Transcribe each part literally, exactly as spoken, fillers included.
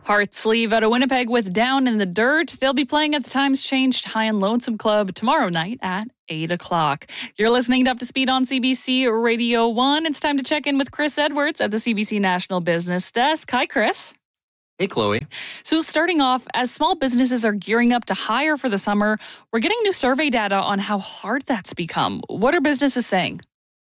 Hearts leave out of Winnipeg with Down in the Dirt. They'll be playing at the Times Changed High and Lonesome Club tomorrow night at eight o'clock. You're listening to Up to Speed on C B C Radio one. It's time to check in with Chris Edwards at the C B C National Business Desk. Hi, Chris. Hey, Chloe. So starting off, as small businesses are gearing up to hire for the summer, we're getting new survey data on how hard that's become. What are businesses saying?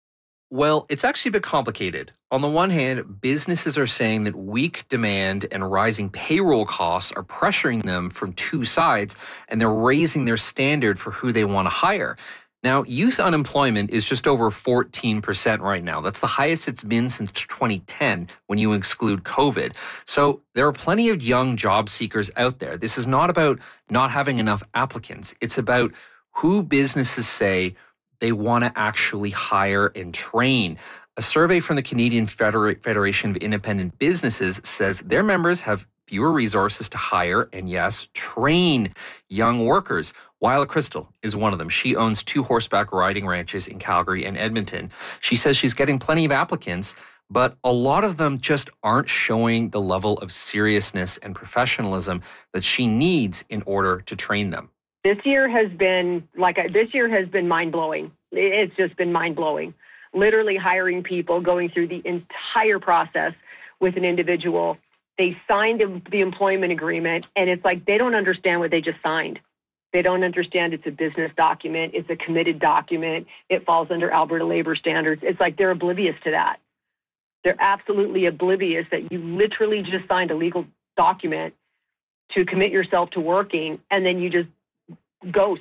Well, it's actually a bit complicated. On the one hand, businesses are saying that weak demand and rising payroll costs are pressuring them from two sides, and they're raising their standard for who they want to hire. Now, youth unemployment is just over fourteen percent right now. That's the highest it's been since twenty ten when you exclude COVID. So there are plenty of young job seekers out there. This is not about not having enough applicants. It's about who businesses say they want to actually hire and train. A survey from the Canadian Federa- Federation of Independent Businesses says their members have fewer resources to hire and, yes, train young workers. Wyla Crystal is one of them. She owns two horseback riding ranches in Calgary and Edmonton. She says she's getting plenty of applicants, but a lot of them just aren't showing the level of seriousness and professionalism that she needs in order to train them. This year has been like a, this year has been mind-blowing. It's just been mind-blowing. Literally hiring people, going through the entire process with an individual. They signed the employment agreement, and it's like they don't understand what they just signed. They don't understand it's a business document. It's a committed document. It falls under Alberta labor standards. It's like they're oblivious to that. They're absolutely oblivious that you literally just signed a legal document to commit yourself to working, and then you just ghost.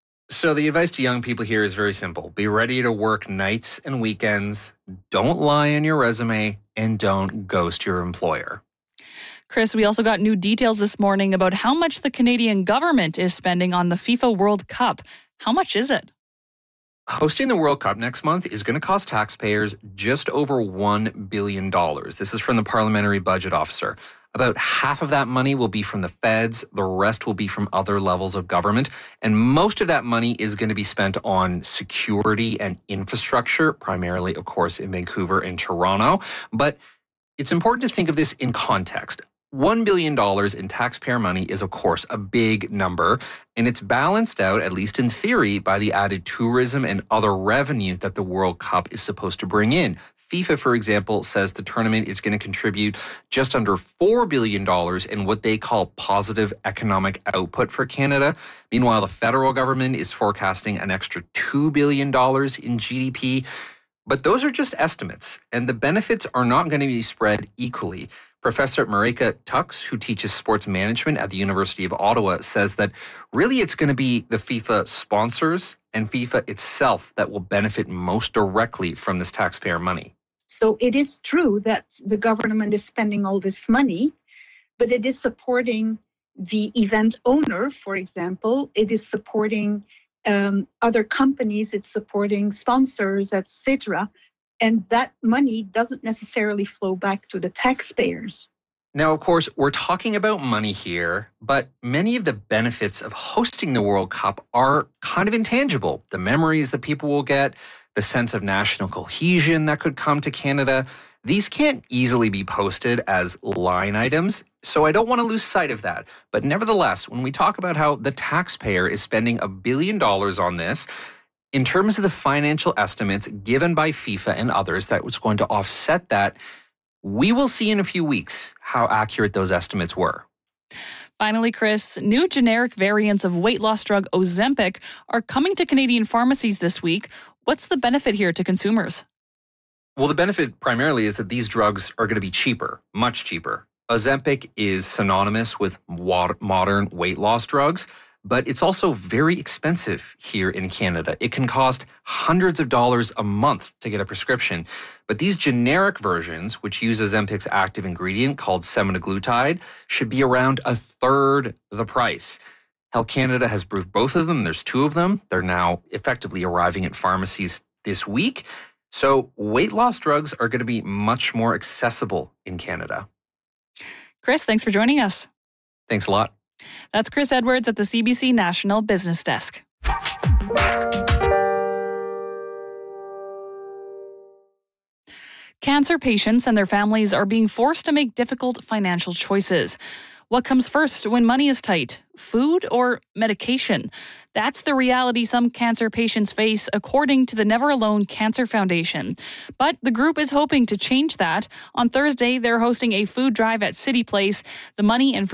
So the advice to young people here is very simple. Be ready to work nights and weekends. Don't lie on your resume, and don't ghost your employer. Chris, we also got new details this morning about how much the Canadian government is spending on the FIFA World Cup. How much is it? Hosting the World Cup next month is going to cost taxpayers just over one billion dollars. This is from the Parliamentary Budget Officer. About half of that money will be from the feds. The rest will be from other levels of government. And most of that money is going to be spent on security and infrastructure, primarily, of course, in Vancouver and Toronto. But it's important to think of this in context. one billion dollars in taxpayer money is, of course, a big number, and it's balanced out, at least in theory, by the added tourism and other revenue that the World Cup is supposed to bring in. FIFA, for example, says the tournament is going to contribute just under four billion dollars in what they call positive economic output for Canada. Meanwhile, the federal government is forecasting an extra two billion dollars in G D P. But those are just estimates, and the benefits are not going to be spread equally. Professor Marika Tux, who teaches sports management at the University of Ottawa, says that really it's going to be the FIFA sponsors and FIFA itself that will benefit most directly from this taxpayer money. So it is true that the government is spending all this money, but it is supporting the event owner, for example. It is supporting um, other companies. It's supporting sponsors, et cetera. And that money doesn't necessarily flow back to the taxpayers. Now, of course, we're talking about money here, but many of the benefits of hosting the World Cup are kind of intangible. The memories that people will get, the sense of national cohesion that could come to Canada, these can't easily be posted as line items. So I don't want to lose sight of that. But nevertheless, when we talk about how the taxpayer is spending a billion dollars on this, in terms of the financial estimates given by FIFA and others that was going to offset that, we will see in a few weeks how accurate those estimates were. Finally, Chris, new generic variants of weight loss drug Ozempic are coming to Canadian pharmacies this week. What's the benefit here to consumers? Well, the benefit primarily is that these drugs are going to be cheaper, much cheaper. Ozempic is synonymous with modern weight loss drugs, but it's also very expensive here in Canada. It can cost hundreds of dollars a month to get a prescription. But these generic versions, which use Ozempic's active ingredient called semaglutide, should be around a third the price. Health Canada has approved both of them. There's two of them. They're now effectively arriving at pharmacies this week. So weight loss drugs are going to be much more accessible in Canada. Chris, thanks for joining us. Thanks a lot. That's Chris Edwards at the C B C National Business Desk. Cancer patients and their families are being forced to make difficult financial choices. What comes first when money is tight? Food or medication? That's the reality some cancer patients face, according to the Never Alone Cancer Foundation. But the group is hoping to change that. On Thursday, they're hosting a food drive at City Place. The money and food